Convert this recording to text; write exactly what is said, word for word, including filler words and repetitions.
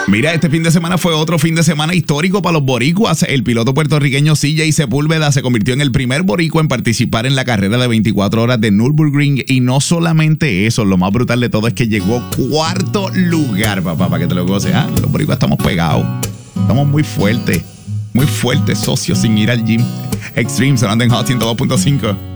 Mira, este fin de semana fue otro fin de semana histórico para los boricuas. El piloto puertorriqueño C J Sepúlveda se convirtió en el primer boricua en participar en la carrera de veinticuatro horas de Nürburgring. Y no solamente eso, lo más brutal de todo es que llegó cuarto lugar, papá, para que te lo goces. ¿Ah? Los boricuas estamos pegados. Estamos muy fuertes. Muy fuertes, socios, sin ir al gym. Extreme, sonando en Hot ciento dos punto cinco.